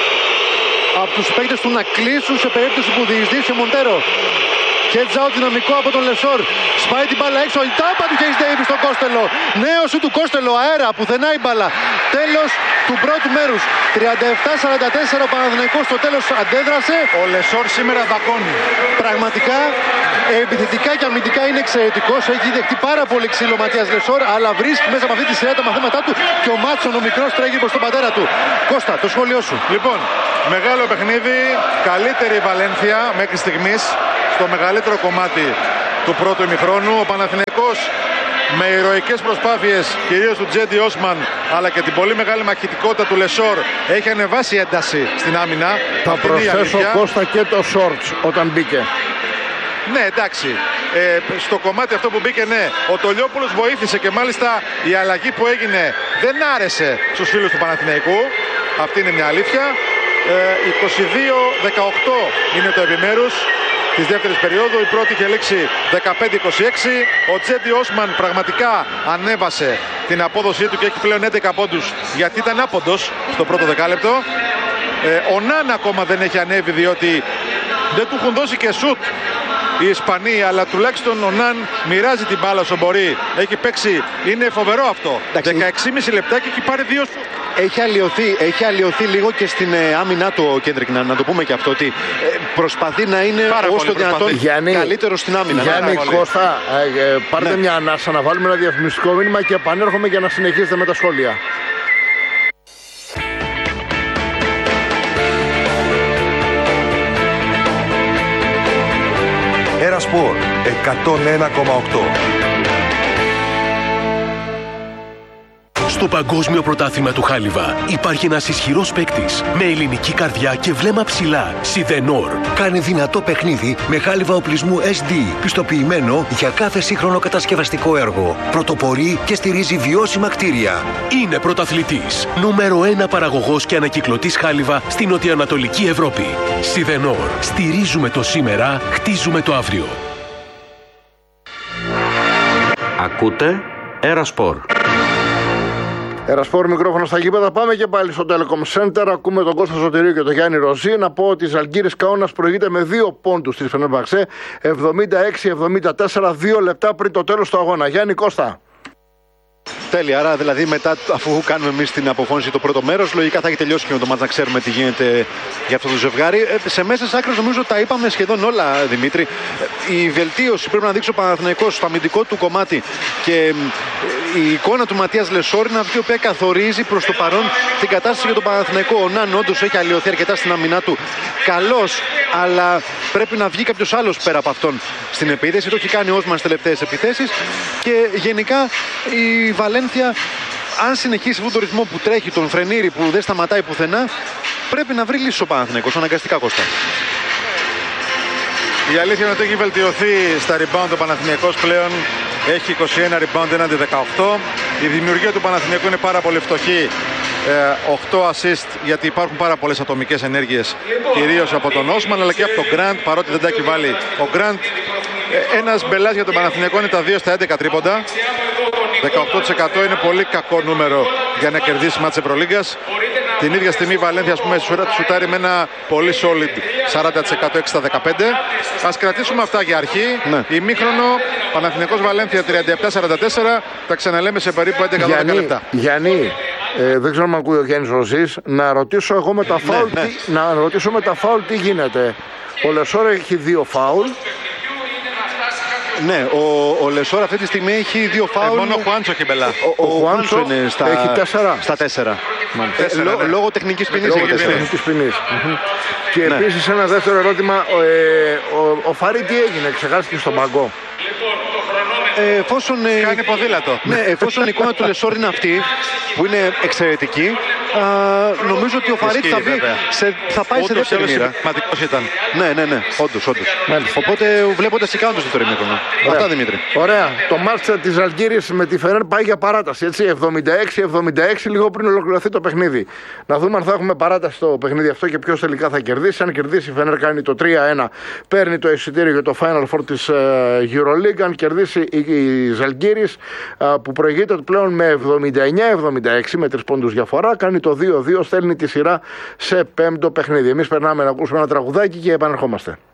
από τους παίκτες του να κλείσουν σε περίπτωση που διεισδύσει ο Μοντέρο. Και τζάου δυναμικό από τον Λεσόρ. Σπάει την μπάλα έξω. Η τάπα του Hayes Davis στον Κόστελο. Νέο σου του Κόστελο. Αέρα. Πουθενά η μπάλα. Τέλος του πρώτου μέρους. τριάντα επτά σαράντα τέσσερα ο Παναθηναϊκός στο τέλος αντέδρασε. Ο Λεσόρ σήμερα δακώνει. Πραγματικά επιθετικά και αμυντικά είναι εξαιρετικός. Έχει δεχτεί πάρα πολύ ξύλο ο Ματίας Λεσόρ. Αλλά βρίσκει μέσα από αυτή τη σειρά τα μαθήματά του. Και ο Μάτσον ο μικρός τρέχει προς τον πατέρα του. Κώστα, το σχόλιο σου. Λοιπόν, μεγάλο παιχνίδι. Καλύτερη Βαλένθια μέχρι στιγμής. Στο μεγαλύτερο κομμάτι του πρώτου ημιχρόνου. Ο Παναθηναϊκός με ηρωικές προσπάθειες κυρίως του Τσέντι Όσμαν αλλά και την πολύ μεγάλη μαχητικότητα του Λεσόρ έχει ανεβάσει ένταση στην άμυνα. Θα προσθέσω Κώστα και το Σόρτς όταν μπήκε. Ναι, εντάξει. Ε, στο κομμάτι αυτό που μπήκε, ναι. Ο Τολιόπουλος βοήθησε και μάλιστα η αλλαγή που έγινε δεν άρεσε στους φίλους του Παναθηναϊκού. Αυτή είναι μια αλήθεια. Ε, είκοσι δύο δεκαοκτώ είναι το επιμέρους της δεύτερης περίοδου. Η πρώτη είχε λήξει δεκαπέντε είκοσι έξι. Ο Τσέντι Όσμαν πραγματικά ανέβασε την απόδοσή του και έχει πλέον έντεκα πόντους γιατί ήταν άποντος στο πρώτο δεκάλεπτο. Ε, ο Ναν ακόμα δεν έχει ανέβει διότι δεν του έχουν δώσει και σουτ οι Ισπανοί, αλλά τουλάχιστον ο Ναν μοιράζει την μπάλα όσο μπορεί. Έχει παίξει, είναι φοβερό αυτό. δεκαέξι κόμμα πέντε λεπτά και έχει πάρει δύο σουτ. Έχει αλλοιωθεί, έχει αλλοιωθεί λίγο και στην ε, άμυνά του ο Κέντρικ, να, να το πούμε και αυτό, ότι ε, προσπαθεί να είναι όσο το δυνατόν Γιάννη, καλύτερο στην άμυνα. Γιάννη, Κώστα, ε, ε, πάρτε ναι. μια ανάσα να βάλουμε ένα διαφημιστικό μήνυμα και επανέρχομαι για να συνεχίσετε με τα σχόλια. Ερασπορ εκατόν ένα κόμμα οκτώ. Στο Παγκόσμιο Πρωτάθλημα του Χάλιβα υπάρχει ένας ισχυρός παίκτης με ελληνική καρδιά και βλέμμα ψηλά. Σιδενόρ. Κάνει δυνατό παιχνίδι με χάλιβα οπλισμού ες ντι, πιστοποιημένο για κάθε σύγχρονο κατασκευαστικό έργο. Πρωτοπορεί και στηρίζει βιώσιμα κτίρια. Είναι πρωταθλητής. Νούμερο ένα παραγωγός και ανακυκλωτής χάλιβα στην νοτιοανατολική Ευρώπη. Σιδενόρ. Στηρίζουμε το σήμερα, χτίζουμε το αύριο. Ακούτε Ερασπορ. Ερασπορ, μικρόφωνο στα γήπεδα. Πάμε και πάλι στο Telecom Center. Ακούμε τον Κώστα Σωτηρίου και τον Γιάννη Ροζή. Να πω ότι η Ζαλγκίρις Καώνας προηγείται με δύο πόντους στη Φενέρμπαξε. εβδομήντα έξι εβδομήντα τέσσερα, δύο λεπτά πριν το τέλος του αγώνα. Γιάννη, Κώστα. Τέλεια. Άρα, δηλαδή, μετά, αφού κάνουμε εμείς την αποφώνηση το πρώτο μέρος, λογικά θα έχει τελειώσει και με το μάτς να ξέρουμε τι γίνεται για αυτό το ζευγάρι. Σε μέσες άκρες, νομίζω τα είπαμε σχεδόν όλα, Δημήτρη. Η βελτίωση πρέπει να δείξει ο Παναθηναϊκός στο αμυντικό του κομμάτι και η εικόνα του Ματίας Λεσόρ είναι αυτή η οποία καθορίζει προς το παρόν την κατάσταση για τον Παναθηναϊκό. Ο Ναν όντως έχει αλλοιωθεί αρκετά στην αμυνά του. Καλός, αλλά πρέπει να βγει κάποιος άλλος πέρα από αυτόν στην επίθεση. Το έχει κάνει ο Όσμαν στις τελευταίες επιθέσεις και γενικά η Βαλένθια, αν συνεχίσει αυτόν τον ρυθμό που τρέχει, τον φρενήρι που δεν σταματάει πουθενά, πρέπει να βρει λύση ο Παναθηναϊκός, αναγκαστικά, Κώστα. Η αλήθεια είναι ότι έχει βελτιωθεί στα rebound ο Παναθηναϊκός πλέον. Έχει είκοσι ένα rebound έναντι δεκαοκτώ. Η δημιουργία του Παναθηναϊκού είναι πάρα πολύ φτωχή. οκτώ assist, γιατί υπάρχουν πάρα πολλές ατομικές ενέργειες, κυρίως από τον Όσμαν αλλά και από τον Γκραντ, παρότι δεν τα έχει βάλει ο Γκραντ. Ένας μπελάς για τον Παναθηναϊκό είναι τα δύο στα έντεκα τρίποντα. δεκαοκτώ τοις εκατό είναι πολύ κακό νούμερο για να κερδίσει μάτς Ευρωλίγκας. Την ίδια στιγμή η Βαλένθια, ας πούμε, σουτάρει με ένα πολύ solid σαράντα τοις εκατό, έξι στα δεκαπέντε. Ας κρατήσουμε αυτά για αρχή. Ναι. Ημίχρονο, Παναθηναϊκός Βαλένθια τριάντα επτά σαράντα τέσσερα. Τα ξαναλέμε σε περίπου έντεκα δώδεκα λεπτά. Γιάννη, ε, δεν ξέρω αν ακούει ο Γιάννης Ροζής, να ρωτήσω εγώ με τα φάουλ, ναι, ναι. Τι, να ρωτήσω με τα φάουλ τι γίνεται. Ο Λεσόρ έχει δύο φάουλ. Ναι, ο, ο Λεσόρ αυτή τη στιγμή έχει δύο φάουλ. Ε, μόνο ο Χουάντσο έχει μπελά. Ο, ο, ο Χουάντσο είναι στα, έχει τέσσερα. Στα τέσσερα. Ε, λό, ναι. Λόγω τεχνικής ποινής. Λόγω τεχνικής ποινής. Mm-hmm. Και ναι. επίσης ένα δεύτερο ερώτημα. Ε, ο, ο Φαρί τι έγινε, ξεχάστηκε στον παγκό. Ε, εφόσον, κάνει ποδήλατο. Ναι, εφόσον η εικόνα του Λεσόρ είναι αυτή, που είναι εξαιρετική, α, νομίζω ότι ο Φαρίτ θα, σε, θα πάει όντως σε δεύτερη μοίρα. Σημαντικός ήταν. Ναι, ναι, ναι, όντως, όντως. Οπότε βλέποντας τι κάνουν στο δεύτερο ημίχρονο. Αυτά, Δημήτρη. Ωραία. Το μάτς της Ζαλγκίρις με τη Φενέρ πάει για παράταση. Έτσι, εβδομήντα έξι εβδομήντα έξι, λίγο πριν ολοκληρωθεί το παιχνίδι. Να δούμε αν θα έχουμε παράταση στο παιχνίδι αυτό και ποιος τελικά θα κερδίσει. Αν κερδίσει η Φενέρ, κάνει το τρία ένα, παίρνει το εισιτήριο για το Final Four της EuroLeague. Αν κερδίσει η Ζαλγκίρις, που προηγείται πλέον με εβδομήντα εννιά εβδομήντα έξι με τρεις πόντους διαφορά, κάνει το δύο δύο, στέλνει τη σειρά σε πέμπτο παιχνίδι. Εμείς περνάμε να ακούσουμε ένα τραγουδάκι και επανερχόμαστε.